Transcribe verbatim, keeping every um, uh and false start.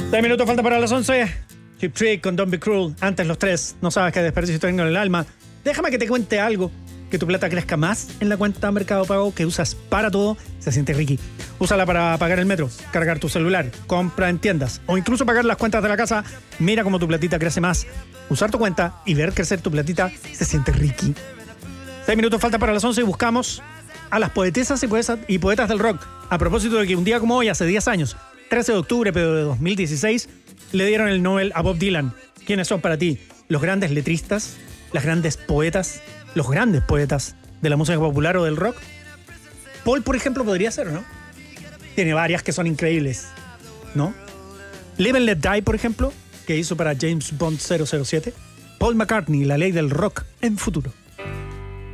Seis minutos falta para las once. Cheap Trick con Don't Be Cruel. Antes los tres. No sabes qué desperdicio tengo en el alma. Déjame que te cuente algo. Que tu plata crezca más en la cuenta Mercado Pago que usas para todo. Se siente riqui. Úsala para pagar el metro, cargar tu celular, compra en tiendas o incluso pagar las cuentas de la casa. Mira cómo tu platita crece más. Usar tu cuenta y ver crecer tu platita se siente riqui. Seis minutos falta para las once y buscamos a las poetesas y poetas, y poetas del rock. A propósito de que un día como hoy, hace diez años, trece de octubre pero de dos mil dieciséis, le dieron el Nobel a Bob Dylan. ¿Quiénes son para ti? Los grandes letristas, las grandes poetas, los grandes poetas de la música popular o del rock. Paul, por ejemplo, podría ser, ¿no? Tiene varias que son increíbles, ¿no? Live and Let Die, por ejemplo, que hizo para James Bond cero cero siete. Paul McCartney, La Ley del Rock en Futuro.